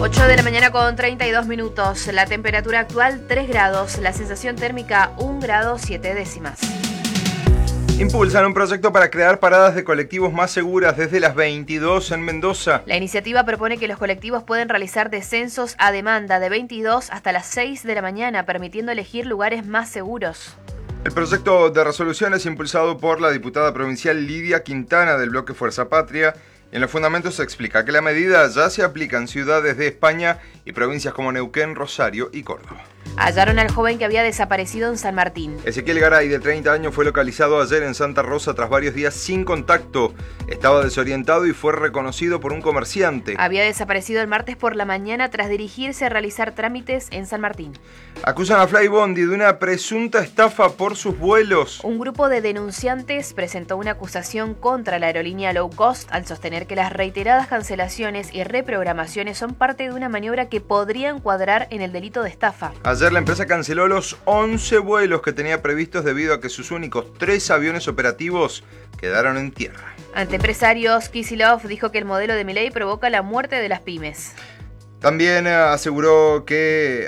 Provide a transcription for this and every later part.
8 de la mañana con 32 minutos. La temperatura actual 3 grados. La sensación térmica 1 grado 7 décimas. Impulsan un proyecto para crear paradas de colectivos más seguras desde las 22 en Mendoza. La iniciativa propone que los colectivos pueden realizar descensos a demanda de 22 hasta las 6 de la mañana, permitiendo elegir lugares más seguros. El proyecto de resolución es impulsado por la diputada provincial Lidia Quintana del bloque Fuerza Patria. En los fundamentos se explica que la medida ya se aplica en ciudades de España y provincias como Neuquén, Rosario y Córdoba. Hallaron al joven que había desaparecido en San Martín. Ezequiel Garay, de 30 años, fue localizado ayer en Santa Rosa tras varios días sin contacto. Estaba desorientado y fue reconocido por un comerciante. Había desaparecido el martes por la mañana tras dirigirse a realizar trámites en San Martín. Acusan a Flybondi de una presunta estafa por sus vuelos. Un grupo de denunciantes presentó una acusación contra la aerolínea low cost al sostener que las reiteradas cancelaciones y reprogramaciones son parte de una maniobra que podría encuadrar en el delito de estafa. Ayer la empresa canceló los 11 vuelos que tenía previstos debido a que sus únicos 3 aviones operativos quedaron en tierra. Ante empresarios, Kicillof dijo que el modelo de Milei provoca la muerte de las pymes. También aseguró que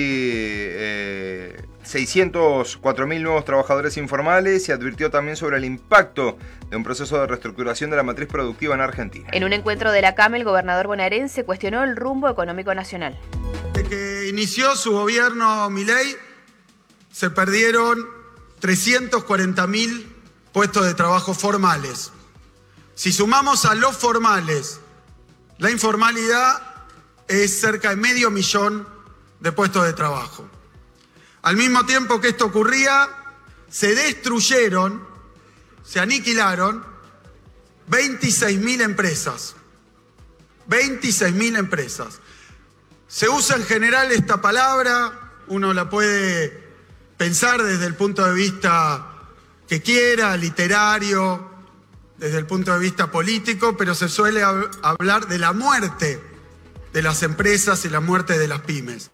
hay 604.000 nuevos trabajadores informales y advirtió también sobre el impacto de un proceso de reestructuración de la matriz productiva en Argentina. En un encuentro de la CAM, el gobernador bonaerense cuestionó el rumbo económico nacional. Desde que inició su gobierno Milei, se perdieron 340.000 puestos de trabajo formales. Si sumamos a los formales la informalidad, es cerca de 500.000 de puestos de trabajo. Al mismo tiempo que esto ocurría, se destruyeron, se aniquilaron 26.000 empresas. 26.000 empresas. Se usa en general esta palabra, uno la puede pensar desde el punto de vista que quiera, literario, desde el punto de vista político, pero se suele hablar de la muerte de las empresas y la muerte de las pymes.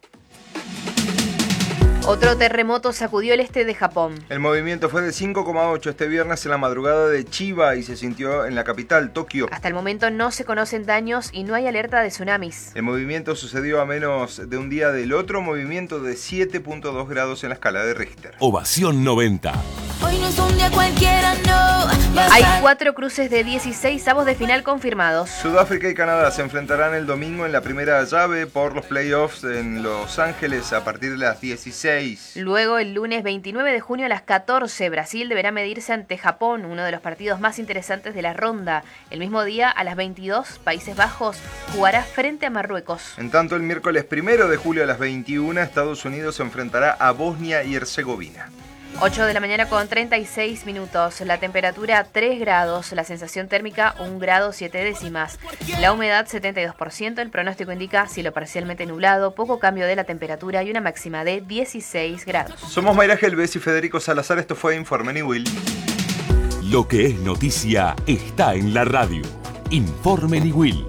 Otro terremoto sacudió el este de Japón. El movimiento fue de 5,8 este viernes en la madrugada de Chiba y se sintió en la capital, Tokio. Hasta el momento no se conocen daños y no hay alerta de tsunamis. El movimiento sucedió a menos de un día del otro movimiento de 7.2 grados en la escala de Richter. Ovación 90. Hoy no es un día cualquiera, no. Hay 4 cruces de 16avos de final confirmados. Sudáfrica y Canadá se enfrentarán el domingo en la primera llave por los playoffs en Los Ángeles a partir de las 16. Luego, el lunes 29 de junio a las 14, Brasil deberá medirse ante Japón, uno de los partidos más interesantes de la ronda. El mismo día, a las 22, Países Bajos jugará frente a Marruecos. En tanto, el miércoles 1 de julio a las 21, Estados Unidos se enfrentará a Bosnia y Herzegovina. 8 de la mañana con 36 minutos. La temperatura 3 grados. La sensación térmica 1 grado 7 décimas. La humedad 72%. El pronóstico indica cielo parcialmente nublado, poco cambio de la temperatura y una máxima de 16 grados. Somos Mayra Gelbes y Federico Salazar. Esto fue Informe Niwil. Lo que es noticia está en la radio. Informe Niwil.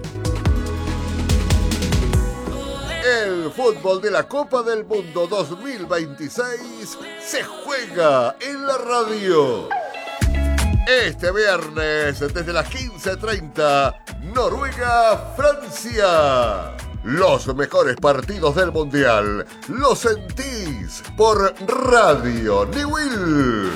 El fútbol de la Copa del Mundo 2026 se juega en la radio. Este viernes, desde las 15:30, Noruega-Francia. Los mejores partidos del Mundial los sentís por Radio Niwil.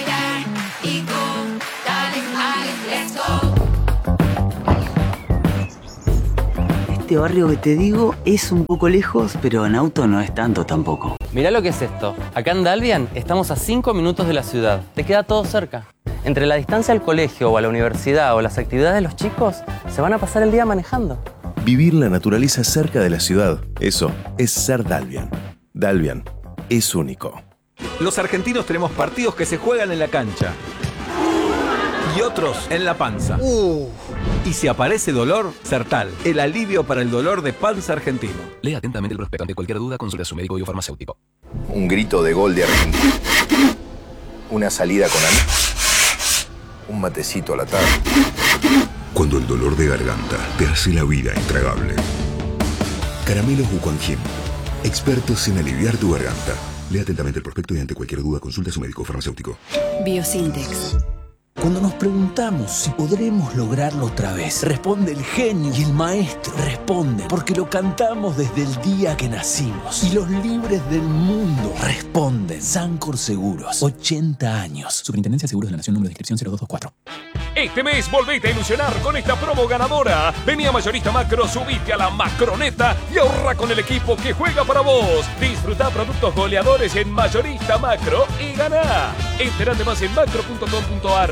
Este barrio que te digo es un poco lejos, pero en auto no es tanto tampoco. Mirá lo que es esto. Acá en Dalbian estamos a 5 minutos de la ciudad. Te queda todo cerca. Entre la distancia al colegio o a la universidad o las actividades de los chicos, se van a pasar el día manejando. Vivir la naturaleza cerca de la ciudad. Eso es ser Dalbian. Dalbian es único. Los argentinos tenemos partidos que se juegan en la cancha y otros en la panza. Y si aparece dolor, Sertal, el alivio para el dolor de panza argentino. Lea atentamente el prospecto. Ante cualquier duda, consulte a su médico biofarmacéutico. Un grito de gol de Argentina. Una salida con amigos. Un matecito a la tarde. Cuando el dolor de garganta te hace la vida intragable. Caramelos Wuquanjin. Expertos en aliviar tu garganta. Lea atentamente el prospecto y ante cualquier duda consulta a su médico farmacéutico. Biosintex. Cuando nos preguntamos si podremos lograrlo otra vez, responde el genio y el maestro. Responden porque lo cantamos desde el día que nacimos. Y los libres del mundo responden. Sancor Seguros, 80 años. Superintendencia de Seguros de la Nación, número de inscripción 0224. Este mes volvete a ilusionar con esta promo ganadora. Vení a Mayorista Macro, subite a la Macroneta y ahorra con el equipo que juega para vos. Disfruta productos goleadores en Mayorista Macro y ganá. Enterate más en macro.com.ar.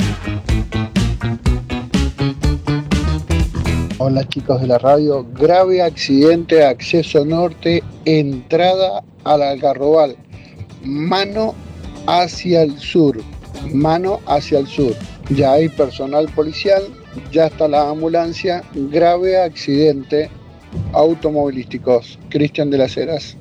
Hola chicos de la radio, grave accidente, acceso norte, entrada al Algarrobal, mano hacia el sur, ya hay personal policial, ya está la ambulancia, grave accidente automovilísticos. Cristian de las Heras.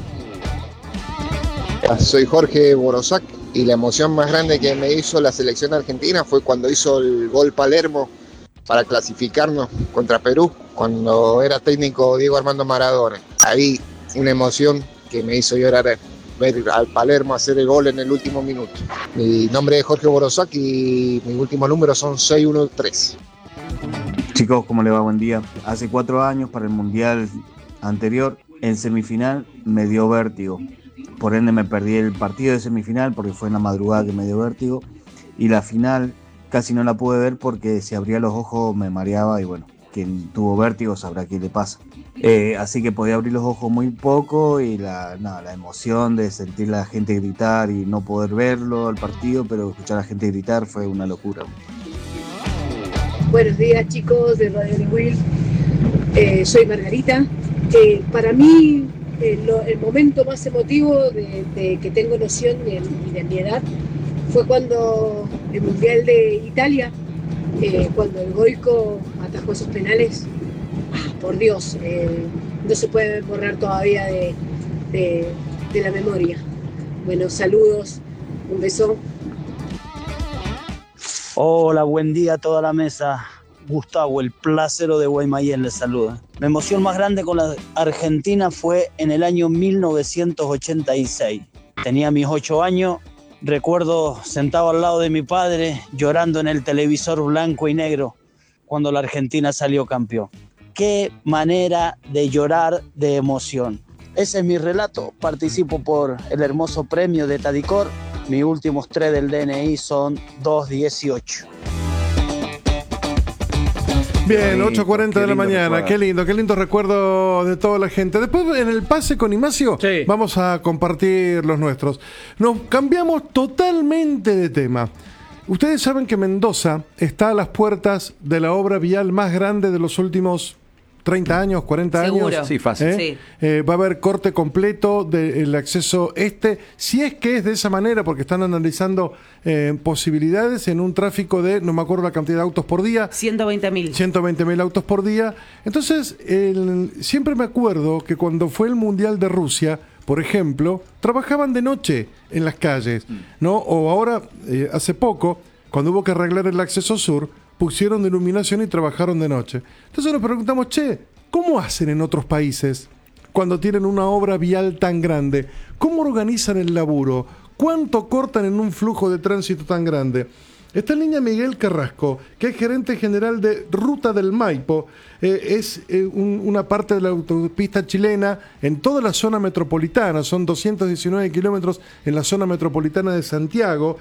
Soy Jorge Borosac y la emoción más grande que me hizo la selección argentina fue cuando hizo el gol Palermo para clasificarnos contra Perú, cuando era técnico Diego Armando Maradona. Ahí una emoción que me hizo llorar ver al Palermo hacer el gol en el último minuto. Mi nombre es Jorge Borosac y mis últimos números son 613. Chicos, ¿cómo le va? Buen día. Hace 4 años, para el Mundial anterior, en semifinal me dio vértigo. Por ende me perdí el partido de semifinal porque fue en la madrugada que me dio vértigo. Y la final casi no la pude ver porque si abría los ojos me mareaba y bueno, quien tuvo vértigo sabrá qué le pasa. Así que podía abrir los ojos muy poco y la emoción de sentir a la gente gritar y no poder verlo al partido, pero escuchar a la gente gritar fue una locura. Buenos días chicos de Radio de Will, soy Margarita. Para mí el momento más emotivo de que tengo noción de mi edad fue cuando el Mundial de Italia, cuando el Goico atajó esos penales. Por Dios, no se puede borrar todavía de la memoria. Bueno, saludos, un beso. Hola, buen día a toda la mesa. Gustavo, el placero de Guaymallén, les saluda. Mi emoción más grande con la Argentina fue en el año 1986. Tenía mis 8 años. Recuerdo sentado al lado de mi padre llorando en el televisor blanco y negro cuando la Argentina salió campeón. Qué manera de llorar de emoción. Ese es mi relato. Participo por el hermoso premio de Tadicor. Mis últimos 3 del DNI son 218. Bien, 8:40 de la mañana, qué lindo recuerdo de toda la gente. Después en el pase con Ignacio vamos a compartir los nuestros. Nos cambiamos totalmente de tema. Ustedes saben que Mendoza está a las puertas de la obra vial más grande de los últimos 30 años, 40 Seguro. años. Sí, fácil. Sí. Va a haber corte completo del acceso si es que es de esa manera, porque están analizando posibilidades en un tráfico de, no me acuerdo la cantidad de autos por día. 120.000. 120.000 autos por día. Entonces, siempre me acuerdo que cuando fue el Mundial de Rusia, por ejemplo, trabajaban de noche en las calles, ¿no? O ahora, hace poco, cuando hubo que arreglar el acceso sur, pusieron de iluminación y trabajaron de noche. Entonces nos preguntamos, ¿cómo hacen en otros países cuando tienen una obra vial tan grande? ¿Cómo organizan el laburo? ¿Cuánto cortan en un flujo de tránsito tan grande? Está en línea Miguel Carrasco, que es gerente general de Ruta del Maipo. Es una parte de la autopista chilena en toda la zona metropolitana. Son 219 kilómetros en la zona metropolitana de Santiago.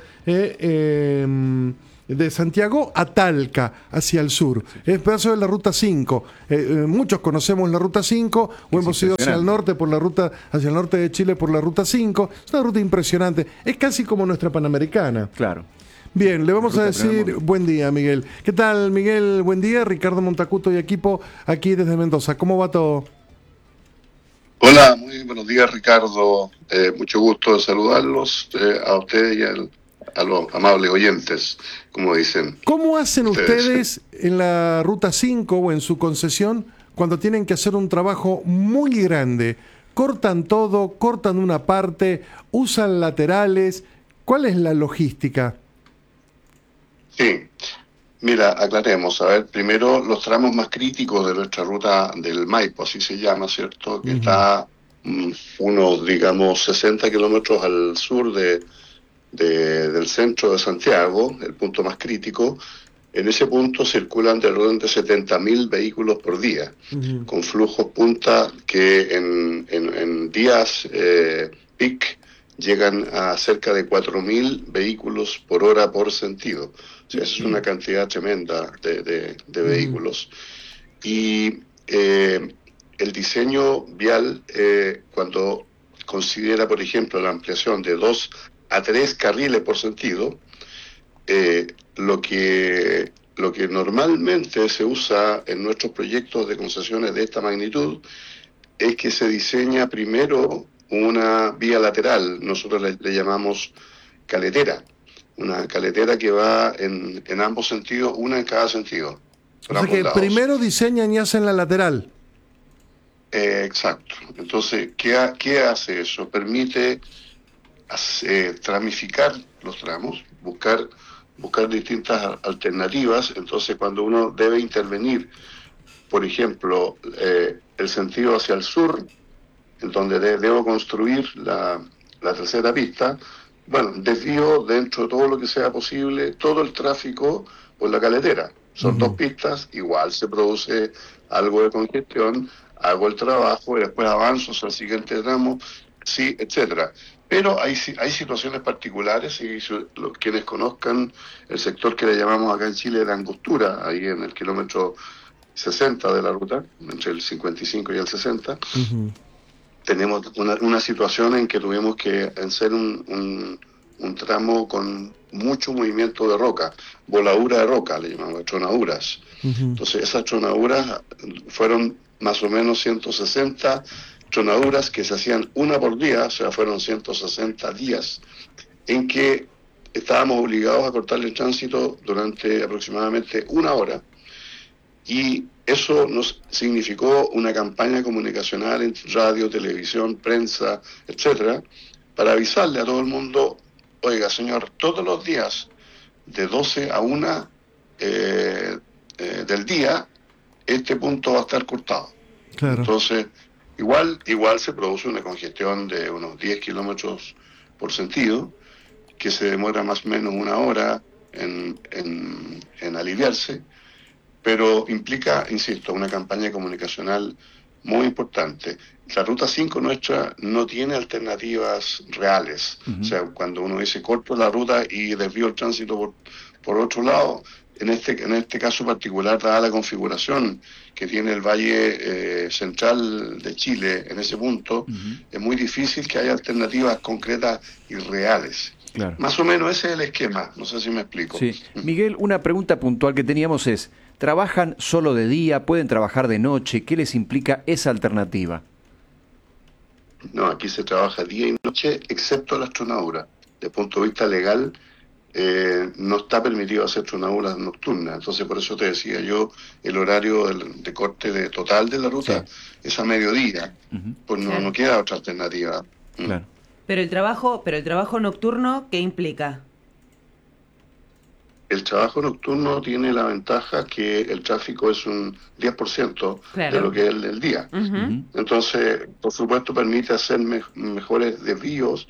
De Santiago a Talca, hacia el sur. Es pedazo de la Ruta 5. Muchos conocemos la Ruta 5, o hemos ido hacia el norte por la ruta, hacia el norte de Chile por la Ruta 5. Es una ruta impresionante. Es casi como nuestra Panamericana. Claro. Bien, le vamos a decir buen día, Miguel. ¿Qué tal, Miguel? Buen día. Ricardo Montacuto y equipo aquí desde Mendoza. ¿Cómo va todo? Hola, muy buenos días, Ricardo. Mucho gusto de saludarlos a ustedes y a los amables oyentes, como dicen. ¿Cómo hacen ustedes en la Ruta 5 o en su concesión cuando tienen que hacer un trabajo muy grande? ¿Cortan todo? ¿Cortan una parte? ¿Usan laterales? ¿Cuál es la logística? Sí, mira, aclaremos. A ver, primero los tramos más críticos de nuestra ruta del Maipo, así se llama, ¿cierto? Que está unos, digamos, 60 kilómetros al sur de del centro de Santiago, el punto más crítico. En ese punto circulan del orden de 70.000 vehículos por día, con flujos punta que en días peak llegan a cerca de 4.000 vehículos por hora por sentido. O sea, es una cantidad tremenda de vehículos. Y el diseño vial, cuando considera, por ejemplo, la ampliación de 2 a 3 carriles por sentido, lo que normalmente se usa en nuestros proyectos de concesiones de esta magnitud es que se diseña primero una vía lateral, nosotros le llamamos caletera, una caletera que va en ambos sentidos, una en cada sentido. O sea que primero diseñan y hacen la lateral. Exacto. Entonces, ¿qué hace eso? Permite tramificar los tramos, buscar distintas alternativas. Entonces, cuando uno debe intervenir, por ejemplo, el sentido hacia el sur, en donde debo construir la tercera pista, bueno, desvío dentro de todo lo que sea posible todo el tráfico por la caletera. Son 2 pistas, igual se produce algo de congestión, hago el trabajo y después avanzo hacia el siguiente tramo, sí, etcétera. Pero hay situaciones particulares, y quienes conozcan el sector que le llamamos acá en Chile de Angostura, ahí en el kilómetro 60 de la ruta, entre el 55 y el 60, tenemos una situación en que tuvimos que hacer un tramo con mucho movimiento de roca, voladura de roca, le llamamos tronaduras. Entonces esas tronaduras fueron más o menos 160 tronaduras que se hacían una por día, o sea, fueron 160 días en que estábamos obligados a cortarle el tránsito durante aproximadamente 1 hora, y eso nos significó una campaña comunicacional en radio, televisión, prensa, etcétera, para avisarle a todo el mundo: oiga, señor, todos los días de 12 a 1 del día, este punto va a estar cortado. Claro. Entonces, igual se produce una congestión de unos 10 kilómetros por sentido, que se demora más o menos 1 hora en aliviarse, pero implica, insisto, una campaña comunicacional muy importante. La Ruta 5 nuestra no tiene alternativas reales. O sea, cuando uno dice corto la ruta y desvío el tránsito por otro lado, en este caso particular, dada la configuración que tiene el Valle Central de Chile en ese punto, es muy difícil que haya alternativas concretas y reales. Claro. Más o menos ese es el esquema, no sé si me explico. Sí. Miguel, una pregunta puntual que teníamos es: ¿trabajan solo de día? ¿Pueden trabajar de noche? ¿Qué les implica esa alternativa? No, aquí se trabaja día y noche, excepto las tronaduras. Desde el punto de vista legal, no está permitido hacer tronaduras nocturnas. Entonces, por eso te decía yo, el horario de corte total de la ruta es a mediodía. Pues no queda otra alternativa. Claro. Pero el trabajo nocturno, ¿qué implica? El trabajo nocturno tiene la ventaja que el tráfico es un 10% de lo que es el día. Entonces, por supuesto, permite hacer mejores desvíos,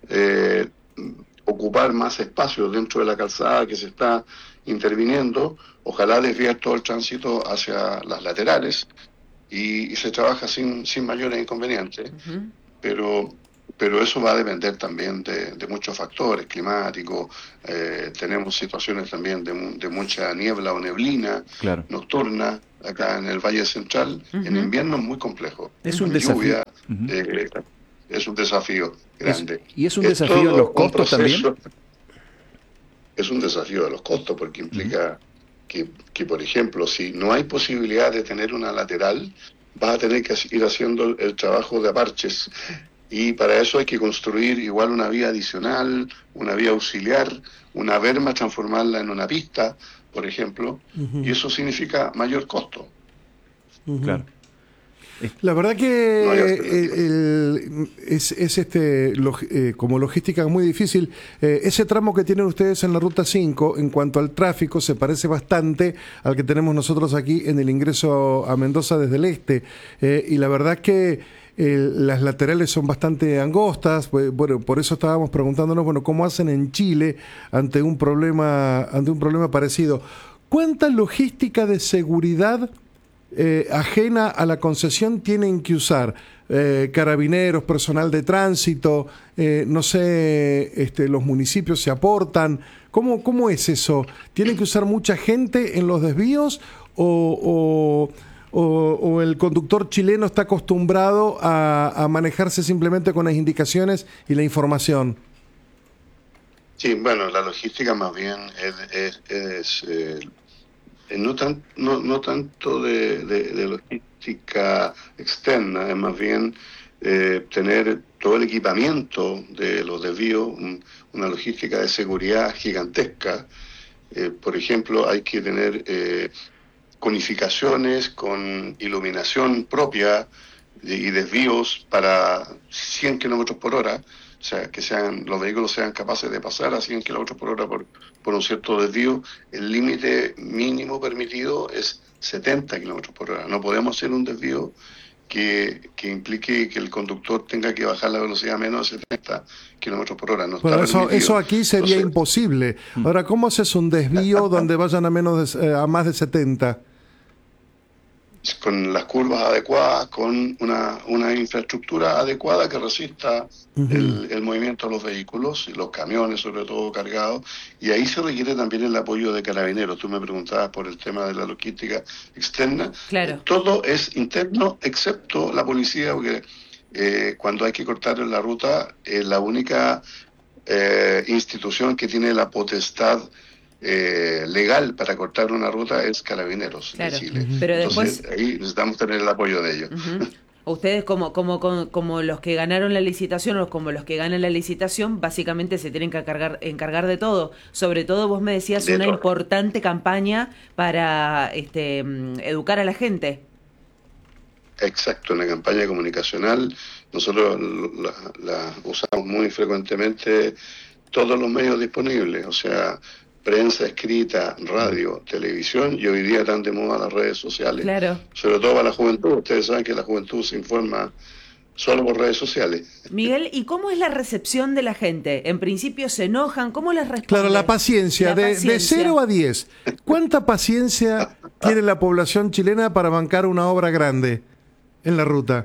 ocupar más espacio dentro de la calzada que se está interviniendo, ojalá desviar todo el tránsito hacia las laterales, y se trabaja sin mayores inconvenientes. Pero eso va a depender también de muchos factores climáticos. Tenemos situaciones también de mucha niebla o neblina nocturna acá en el Valle Central. En invierno es muy complejo. Es un desafío. Lluvia, es un desafío grande. ¿Y es un desafío en los costos también? Es un desafío de los costos, porque implica que, por ejemplo, si no hay posibilidad de tener una lateral, vas a tener que ir haciendo el trabajo de aparches. Y para eso hay que construir igual una vía adicional, una vía auxiliar, una berma, transformarla en una pista, por ejemplo, y eso significa mayor costo. Claro. La verdad que como logística es muy difícil. Ese tramo que tienen ustedes en la Ruta 5, en cuanto al tráfico, se parece bastante al que tenemos nosotros aquí en el ingreso a Mendoza desde el este. Y la verdad que las laterales son bastante angostas. Bueno, por eso estábamos preguntándonos, bueno, ¿cómo hacen en Chile ante un problema parecido? ¿Cuánta logística de seguridad ajena a la concesión tienen que usar? Carabineros, personal de tránsito, no sé, los municipios se aportan. ¿Cómo es eso? ¿Tienen que usar mucha gente en los desvíos o el conductor chileno está acostumbrado a manejarse simplemente con las indicaciones y la información? Sí, bueno, la logística más bien es no tanto de logística externa, es más bien tener todo el equipamiento de los desvíos, una logística de seguridad gigantesca. Por ejemplo, hay que tener conificaciones con iluminación propia y desvíos para 100 kilómetros por hora. O sea, que los vehículos sean capaces de pasar a 100 kilómetros por hora por un cierto desvío. El límite mínimo permitido es 70 kilómetros por hora. No podemos hacer un desvío que implique que el conductor tenga que bajar la velocidad a menos de 70 kilómetros por hora. No bueno, está eso aquí sería imposible. Ahora, ¿cómo haces un desvío donde vayan a más de 70? Con las curvas adecuadas, con una infraestructura adecuada que resista el movimiento de los vehículos, y los camiones sobre todo cargados, y ahí se requiere también el apoyo de carabineros. Tú me preguntabas por el tema de la logística externa. Claro. Todo es interno excepto la policía, porque cuando hay que cortar la ruta, la única institución que tiene la potestad legal para cortar una ruta es Carabineros de Chile. Pero entonces después, ahí necesitamos tener el apoyo de ellos. Ustedes como los que ganaron la licitación o como los que ganan la licitación, básicamente se tienen que encargar de todo. Sobre todo vos me decías una importante campaña para educar a la gente. Exacto, una campaña comunicacional. Nosotros la usamos muy frecuentemente, todos los medios disponibles, o sea, prensa escrita, radio, televisión, y hoy día están de moda las redes sociales. Claro. Sobre todo para la juventud. Ustedes saben que la juventud se informa solo por redes sociales. Miguel, ¿y cómo es la recepción de la gente? En principio se enojan, ¿cómo les responden? Claro, la paciencia, de 0 a 10. ¿Cuánta paciencia tiene la población chilena para bancar una obra grande en la ruta?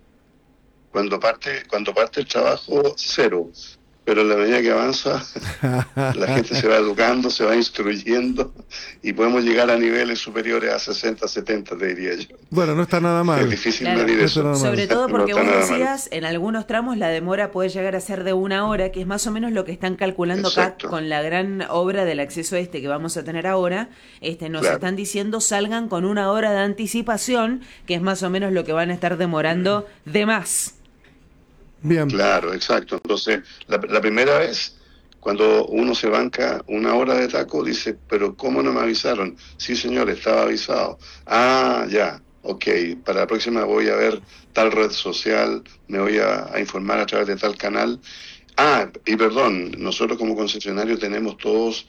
Cuando parte el trabajo, 0. Pero en la medida que avanza, la gente se va educando, se va instruyendo, y podemos llegar a niveles superiores a 60, 70, te diría yo. Bueno, no está nada mal. Es difícil medir eso. Sobre todo porque vos decías, en algunos tramos la demora puede llegar a ser de 1 hora, que es más o menos lo que están calculando acá con la gran obra del acceso que vamos a tener ahora. Nos están diciendo salgan con 1 hora de anticipación, que es más o menos lo que van a estar demorando de más. Bien. Claro, exacto. Entonces, la primera vez, cuando uno se banca 1 hora de taco, dice, pero ¿cómo no me avisaron? Sí, señor, estaba avisado. Ah, ya, ok, para la próxima voy a ver tal red social, me voy a informar a través de tal canal. Ah, y perdón, nosotros como concesionario tenemos todos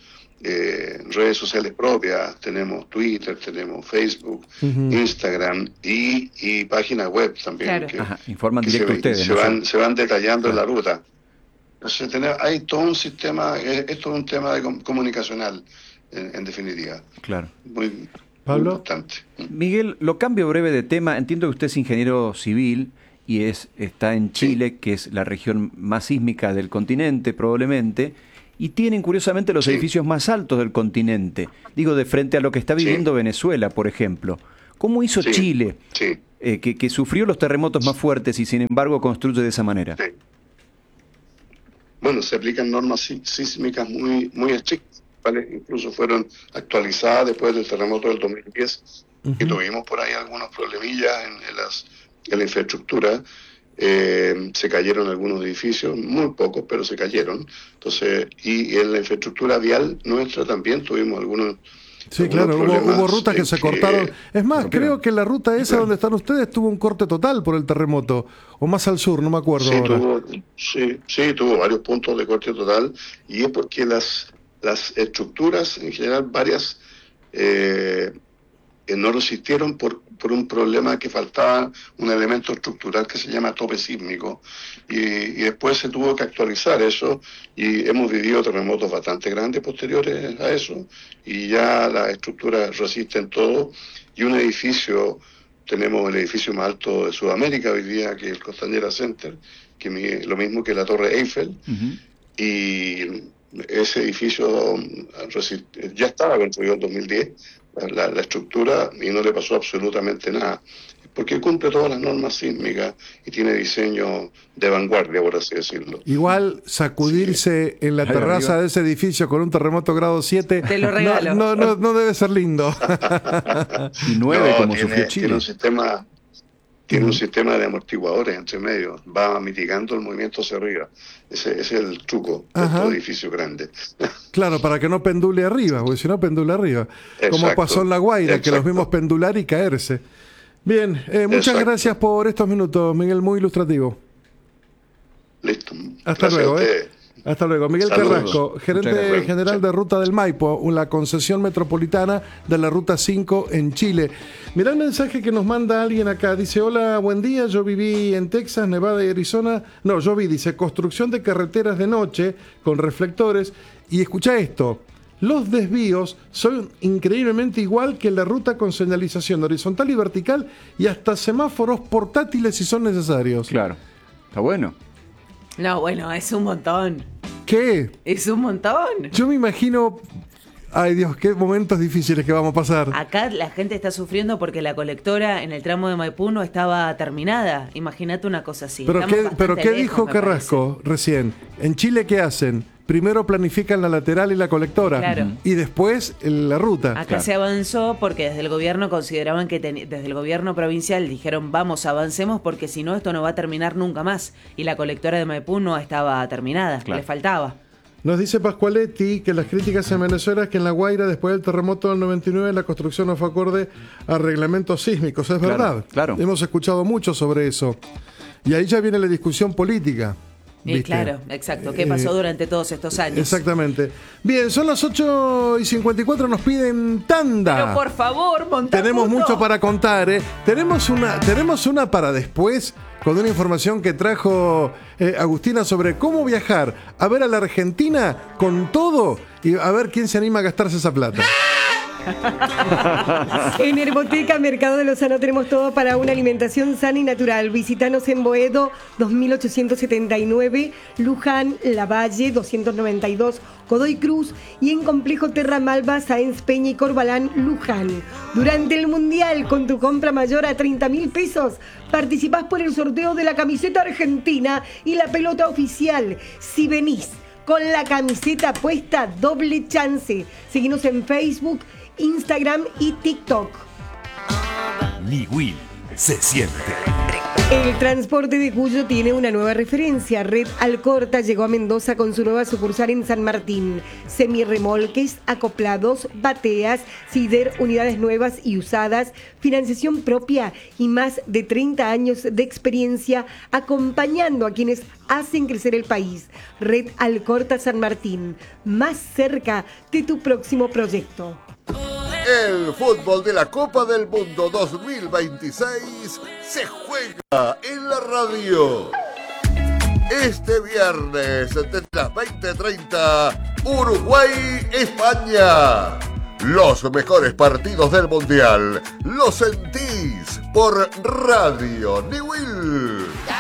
redes sociales propias, tenemos Twitter, tenemos Facebook, Instagram y página web también. Claro. Que, informan que directo ustedes. se van detallando en la ruta. Entonces hay todo un sistema, esto es un tema comunicacional, en definitiva. Claro. Muy Pablo. importante. Miguel, lo cambio breve de tema. Entiendo que usted es ingeniero civil y está en Chile, que es la región más sísmica del continente, probablemente. Y tienen, curiosamente, los edificios más altos del continente. Digo, de frente a lo que está viviendo Venezuela, por ejemplo. ¿Cómo hizo Chile, que sufrió los terremotos más fuertes y, sin embargo, construye de esa manera? Sí. Bueno, se aplican normas sísmicas muy, muy estrictas, ¿vale? Incluso fueron actualizadas después del terremoto del 2010, que tuvimos por ahí algunos problemillas en la infraestructura. Se cayeron algunos edificios, muy pocos, pero se cayeron. Entonces, y en la infraestructura vial nuestra también tuvimos algunos. Sí, claro, hubo rutas que se cortaron. Es más, creo que la ruta esa donde están ustedes tuvo un corte total por el terremoto, o más al sur, no me acuerdo ahora. Tuvo varios puntos de corte total, y es porque las estructuras, en general, varias, no resistieron por por un problema que faltaba un elemento estructural que se llama tope sísmico, y después se tuvo que actualizar eso, y hemos vivido terremotos bastante grandes posteriores a eso, y ya las estructuras resisten todo, y un edificio, tenemos el edificio más alto de Sudamérica hoy día, que es el Costanera Center, que mide lo mismo que la Torre Eiffel, y ese edificio ya estaba construido en 2010, la estructura, y no le pasó absolutamente nada, porque cumple todas las normas sísmicas y tiene diseño de vanguardia, por así decirlo. Igual sacudirse en la terraza de ese edificio con un terremoto grado 7 te lo regalo. No debe ser lindo. Y 9 como sufrió Chile. Tiene un sistema de amortiguadores entre medio, va mitigando el movimiento hacia arriba. Ese es el truco de estos edificios grandes. Claro, para que no pendule arriba, porque si no pendula arriba. Como pasó en La Guaira, que los vimos pendular y caerse. Bien, muchas gracias por estos minutos, Miguel, muy ilustrativo. Listo. Hasta luego. Hasta luego. Miguel Carrasco, gerente general de Ruta del Maipo, la concesión metropolitana de la Ruta 5 en Chile. Mirá el mensaje que nos manda alguien acá. Dice, hola, buen día, yo viví en Texas, Nevada y Arizona. No, yo vi, dice, construcción de carreteras de noche con reflectores. Y escucha esto, los desvíos son increíblemente igual que la ruta con señalización horizontal y vertical y hasta semáforos portátiles si son necesarios. Claro, está bueno. No, bueno, es un montón. ¿Qué? Es un montón. Yo me imagino... Ay, Dios, qué momentos difíciles que vamos a pasar. Acá la gente está sufriendo porque la colectora en el tramo de Maipú no estaba terminada. Imagínate una cosa así. ¿Pero qué dijo Carrasco recién? ¿En Chile qué hacen? Primero planifican la lateral y la colectora. Claro. Y después la ruta. Acá se avanzó porque desde el gobierno consideraban que desde el gobierno provincial dijeron vamos, avancemos porque si no esto no va a terminar nunca más. Y la colectora de Maipú no estaba terminada, le faltaba. Nos dice Pascualetti que las críticas en Venezuela es que en La Guaira, después del terremoto del 99, la construcción no fue acorde a reglamentos sísmicos. Es verdad. Claro. Hemos escuchado mucho sobre eso. Y ahí ya viene la discusión política. Claro, exacto. ¿Qué pasó durante todos estos años? Exactamente. Bien, son las 8:54, nos piden tanda. Pero por favor, Montacuto. Tenemos mucho para contar, ¿eh? Tenemos una para después, con una información que trajo Agustina sobre cómo viajar a ver a la Argentina con todo y a ver quién se anima a gastarse esa plata. En Herboteca Mercado de Lozano tenemos todo para una alimentación sana y natural. Visítanos en Boedo 2879, Luján, Lavalle 292, Godoy Cruz y en Complejo Terra Malva, Sáenz Peña y Corbalán, Luján. Durante el Mundial, con tu compra mayor a 30.000 pesos, participás por el sorteo de la camiseta argentina y la pelota oficial. Si venís con la camiseta puesta, doble chance. Seguinos en Facebook, Instagram y TikTok. Niwil se siente. El transporte de Cuyo tiene una nueva referencia. Red Alcorta llegó a Mendoza con su nueva sucursal en San Martín. Semirremolques, acoplados, bateas, cider, unidades nuevas y usadas, financiación propia y más de 30 años de experiencia acompañando a quienes hacen crecer el país. Red Alcorta San Martín, más cerca de tu próximo proyecto. El fútbol de la Copa del Mundo 2026 se juega en la radio. Este viernes desde las 20:30, Uruguay-España. Los mejores partidos del Mundial los sentís por Radio Niwil.